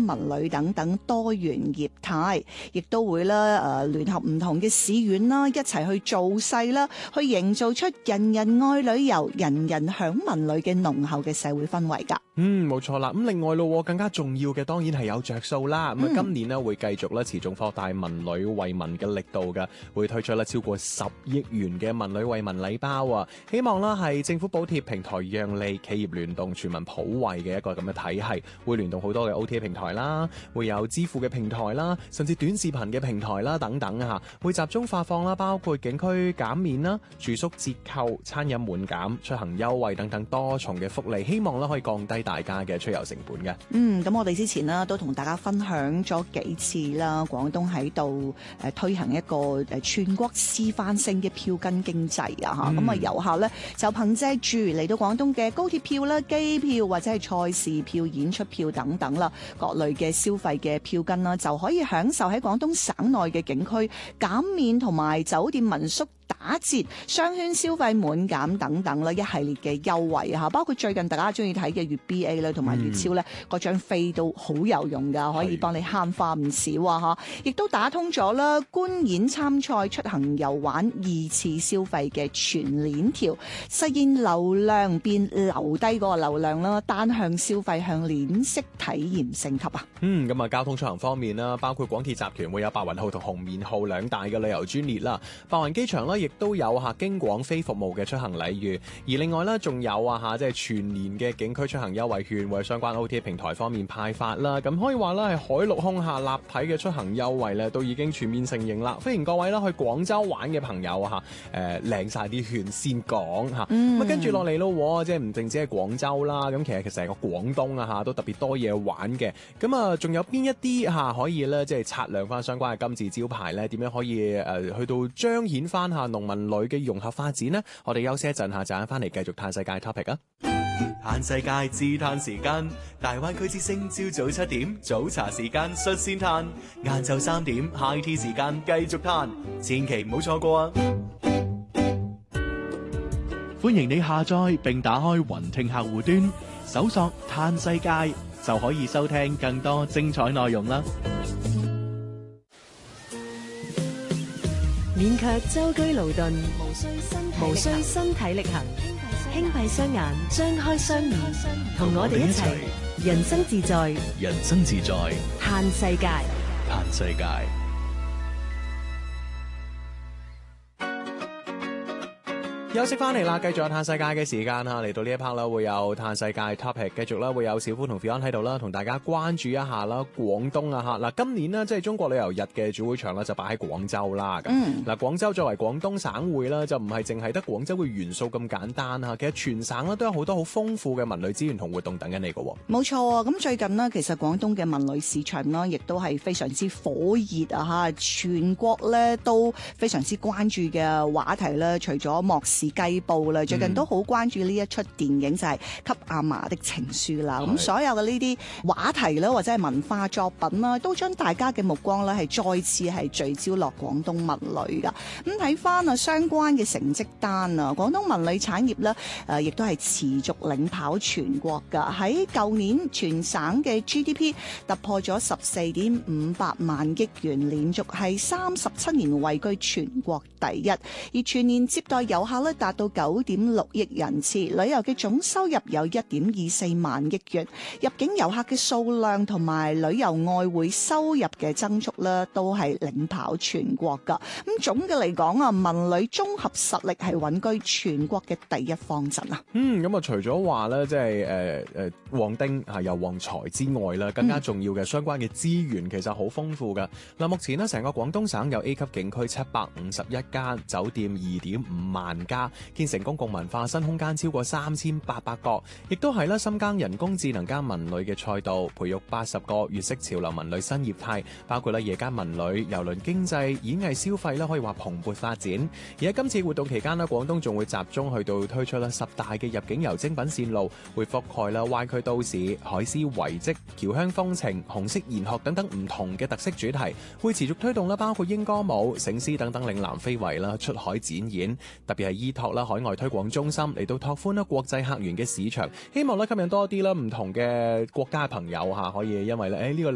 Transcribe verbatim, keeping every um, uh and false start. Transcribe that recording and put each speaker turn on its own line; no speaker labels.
文旅等等多元業態，亦都會咧誒聯合唔同嘅市縣啦，一齊去造勢啦，去營造出人人愛旅遊、人人享文旅嘅濃厚嘅社會氛圍㗎。
嗯，冇錯啦。咁另外咯，更加重要嘅當然係有着數啦。咁啊、嗯，今年呢會繼續咧持續擴大文旅惠民嘅力度㗎，會推出咧超過十億元嘅文旅惠民禮包啊！希望啦係政府補貼、平台讓利、企業聯動、全民普惠嘅一個咁嘅體系，會聯動好多嘅 O T A 平台啦，會有支付嘅平台啦，甚至短視頻嘅平台啦等等嚇，會集中發放啦，包括景區減免啦、住宿折扣、餐飲滿減、出行優惠等等多重嘅福利，希望咧可以降低大家嘅出遊成本嘅。
嗯，咁我哋之前呢都同大家分享咗幾次啦，廣東喺度誒推行一個誒全國示範性嘅票根經濟啊嚇，咁啊遊客咧就憑藉住嚟到廣東嘅高鐵票啦、機票或者係賽事票、演出票等等啦，各類嘅消費嘅票根啦，就可以享受喺廣東省內嘅景區減免同埋酒店民宿打折、商圈消費滿減等等啦，一系列嘅優惠嚇，包括最近大家中意睇嘅粵 B A 啦，同埋粵超咧，嗰張飛都好有用㗎，可以幫你慳花唔少啊嚇！亦都打通咗啦，觀演參賽、出行遊玩二次消費嘅全鏈條，實現流量變留低嗰個流量啦，單向消費向鏈式體驗升級啊！
嗯，咁啊，交通出行方面啦，包括廣鐵集團會有白雲號同紅棉號兩大嘅旅遊專列啦，白雲機場啦，亦都有嚇經廣飛服務嘅出行禮遇，而另外咧仲有啊嚇，即係全年嘅景區出行優惠券會喺相關 O T A 平台方面派發啦。咁可以話咧係海陸空下立體嘅出行優惠咧，都已經全面成型啦。歡迎各位啦去廣州玩嘅朋友啊嚇，誒領曬啲券先講嚇。咁啊跟住落嚟咯，即係唔淨止係廣州啦，咁其實其實成個廣東啊嚇都特別多嘢玩嘅。咁啊仲有邊一啲嚇可以咧即係擦亮翻相關嘅金字招牌咧？點樣可以誒去到彰顯翻下農民旅嘅融合發展呢？我哋休息一陣下，陣間翻嚟繼續嘆世界 topic 啊！
嘆世界自嘆時間，大灣區之聲朝早七點早茶時間率先嘆，晏晝三點 high tea 時間繼續嘆，千祈唔好錯過啊！歡迎你下載並打開雲聽客戶端，搜索嘆世界就可以收聽更多精彩內容啦！
免卻舟車勞頓，無需身無需身體力行，輕閉雙眼，張開雙耳，同我哋一齊人生自在，
人生自在，
嘆世界，
嘆世界。
休息翻嚟啦，繼續有嘆世界嘅時間嚇，嚟到呢一 part 啦，會有嘆世界 topic， 繼續啦，會有小夫同 Fion 喺度啦，同大家關注一下啦，廣東啊嚇嗱，今年呢，即係中國旅遊日嘅主會場啦，就擺喺廣州啦。咁嗱、嗯，廣州作為廣東省會啦，就唔係淨係得廣州嘅元素咁簡單嚇，其實全省咧都有好多好豐富嘅文旅資源同活動等緊你嘅。
冇錯啊！咁最近呢，其實廣東嘅文旅市場啦，亦都係非常之火熱啊嚇，全國咧都非常之關注嘅話題啦，除咗莫氏計報啦，最近都好關注呢一出電影就係、是《給阿嫲的情書》啦。咁所有嘅呢啲話題啦，或者係文化作品啦，都將大家嘅目光咧係再次係聚焦落廣東文旅噶。咁睇翻啊相關嘅成績單啊，廣東文旅產業咧誒亦都係持續領跑全國噶。喺舊年全省嘅 G D P 突破咗十四點五百萬億元，連續係三十七年位居全國第一。而全年接待遊客咧達到九點六億人次，旅遊嘅總收入有一點二四萬億元，入境遊客嘅數量同埋旅遊外匯收入嘅增速咧，都係領跑全國噶。咁總嘅嚟講啊，文旅綜合實力係穩居全國嘅第一方陣啊。
嗯，咁啊，除咗話咧，即係誒誒旺丁啊，又旺財之外啦，更加重要嘅相關嘅資源其實好豐富噶。嗱、嗯，目前呢，成個廣東省有 A 級景區七百五十一間，酒店二點五萬家。建成公共文化新空間超過三千八百個，亦都係啦深耕人工智能加文旅嘅賽道，培育八十個粵式潮流文旅新業態，包括啦夜間文旅、郵輪經濟、演藝消費啦，可以話蓬勃發展。而喺今次活動期間啦，廣東仲會集中去到推出啦十大嘅入境遊精品線路，會覆蓋啦灣區都市、海絲遺跡、僑鄉風情、紅色研學等等唔同嘅特色主題，會持續推動啦包括英歌舞、醒獅等等嶺南非遺啦出海展演，特別係依託啦海外推廣中心嚟到拓寬啦國際客源嘅市場，希望咧吸引多啲啦唔同嘅國家嘅朋友嚇，可以因為咧誒呢個